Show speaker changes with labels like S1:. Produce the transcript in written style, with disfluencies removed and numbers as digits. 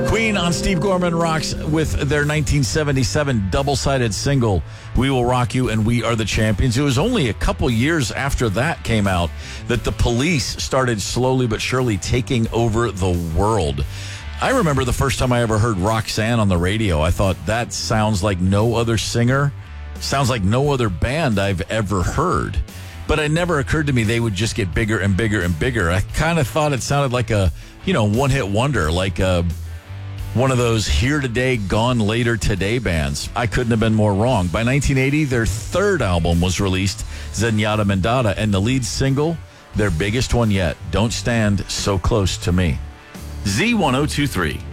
S1: Queen on Steve Gorman Rocks with their 1977 double-sided single, We Will Rock You and We Are the Champions. It was only a couple years after that came out that the Police started slowly but surely taking over the world. I remember the first time I ever heard Roxanne on the radio. I thought, that sounds like no other singer, sounds like no other band I've ever heard. But it never occurred to me they would just get bigger and bigger and bigger. I kind of thought it sounded like a, one-hit wonder, like one of those here today, gone later today bands. I couldn't have been more wrong. By 1980, their third album was released, Zenyatta Mendatta, and the lead single, their biggest one yet, Don't Stand So Close to Me. Z1023.